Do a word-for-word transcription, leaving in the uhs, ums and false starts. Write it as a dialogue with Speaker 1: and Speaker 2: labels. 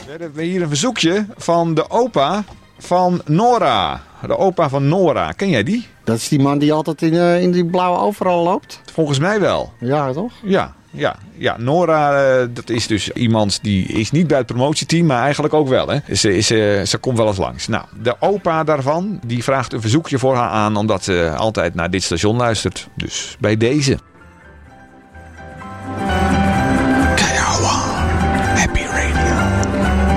Speaker 1: We hebben hier een verzoekje van de opa van Nora. De opa van Nora. Ken jij die?
Speaker 2: Dat is die man die altijd in, uh, in die blauwe overal loopt?
Speaker 1: Volgens mij wel.
Speaker 2: Ja, toch?
Speaker 1: Ja, ja, ja. Nora, uh, dat is dus iemand die is niet bij het promotieteam, maar eigenlijk ook wel. Hè. Ze, is, uh, ze komt wel eens langs. Nou, de opa daarvan, die vraagt een verzoekje voor haar aan, omdat ze altijd naar dit station luistert. Dus bij deze.